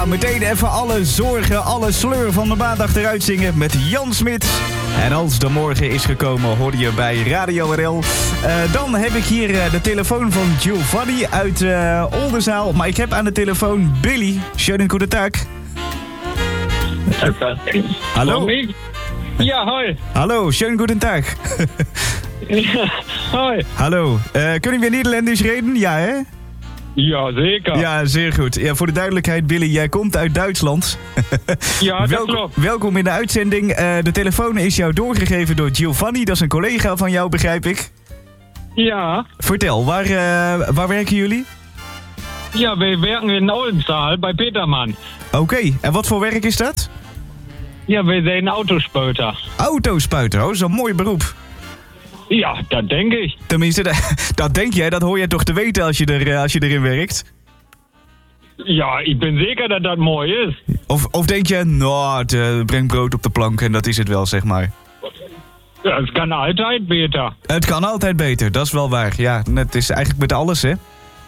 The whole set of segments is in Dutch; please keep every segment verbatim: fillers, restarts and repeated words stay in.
Meteen even alle zorgen, alle sleur van de maandag eruit zingen met Jan Smit. En als de morgen is gekomen, hoor je bij Radio R L. Uh, dan heb ik hier uh, de telefoon van Giovanni uit uh, Oldenzaal. Maar ik heb aan de telefoon Billy. Schönen guten Tag. Hallo? Ja, hoi. Hallo, schönen guten Tag. Ja, hoi. Hallo, uh, kunnen we Nederlands reden? Ja, hè? Ja, zeker. Ja, zeer goed. Ja, voor de duidelijkheid, Billy, jij komt uit Duitsland. Ja, dat welkom, klopt. Welkom in de uitzending. Uh, de telefoon is jou doorgegeven door Giovanni. Dat is een collega van jou, begrijp ik. Ja. Vertel, waar, uh, waar werken jullie? Ja, we werken in Oldenzaal bij Peterman. Oké, okay. En wat voor werk is dat? Ja, we zijn autospuiter. Autospuiter, oh, dat is een mooi beroep. Ja, dat denk ik. Tenminste, dat, dat denk jij, dat hoor jij toch te weten als je, er, als je erin werkt? Ja, ik ben zeker dat dat mooi is. Of, of denk je, nou, het uh, brengt brood op de plank en dat is het wel, zeg maar. Ja, het kan altijd beter. Het kan altijd beter, dat is wel waar. Ja, het is eigenlijk met alles, hè?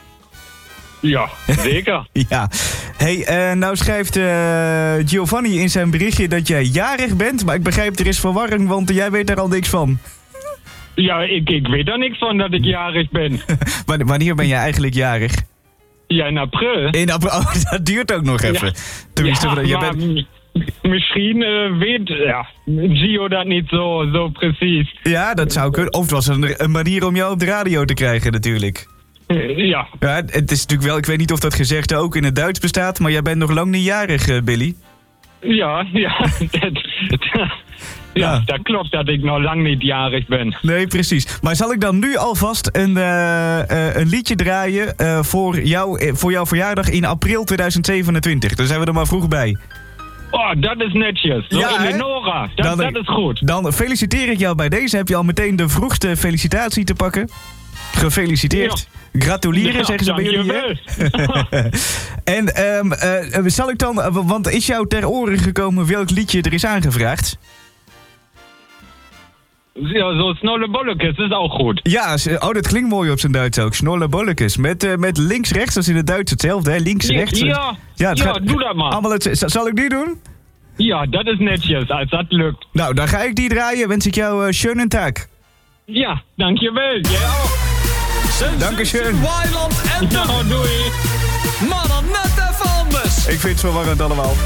Ja, zeker. Ja. Hey, uh, nou schrijft uh, Giovanni in zijn berichtje dat jij jarig bent, maar ik begrijp er is verwarring, want jij weet daar al niks van. Ja, ik, ik weet er niks van dat ik jarig ben. Wanneer ben jij eigenlijk jarig? Ja, in april. In april, oh, dat duurt ook nog even. Ja, Tenminste, ja, je maar bent... misschien uh, weet ja, Gio dat niet zo, zo precies. Ja, dat zou kunnen. Of het was een, een manier om jou op de radio te krijgen natuurlijk. Ja. Ja, het is natuurlijk wel, ik weet niet of dat gezegde ook in het Duits bestaat, maar jij bent nog lang niet jarig, uh, Billy. Ja, ja. Dat, ja, ja, dat klopt dat ik nog lang niet jarig ben. Nee, precies. Maar zal ik dan nu alvast een, uh, uh, een liedje draaien uh, voor, jou, voor jouw verjaardag in april tweeduizend zevenentwintig? Dan zijn we er maar vroeg bij. Oh, dat is netjes. Zo ja, in de Nora. Dat, dan, dat is goed. Dan feliciteer ik jou bij deze. Heb je al meteen de vroegste felicitatie te pakken. Gefeliciteerd. Ja. Gratuleren, ja, zeggen ze bij jullie. En um, uh, zal ik dan, uh, want is jou ter oren gekomen welk liedje er is aangevraagd? Ja, zo Snolle Bollekes is ook goed. Ja, oh, dat klinkt mooi op zijn Duits ook. Snolle Bollekes. Met, uh, met links-rechts, dat is in het Duits hetzelfde, hè? Links-rechts. Ja, ja, ja gaat, doe dat maar. Allemaal het, zal ik die doen? Ja, dat is netjes, als dat lukt. Nou, dan ga ik die draaien. Wens ik jou uh, schönen Tag. Ja, dankjewel. Jij ook. Dankeschön. Weiland en ja, doei. Maar dan net even anders. Ik vind het zo warrend allemaal.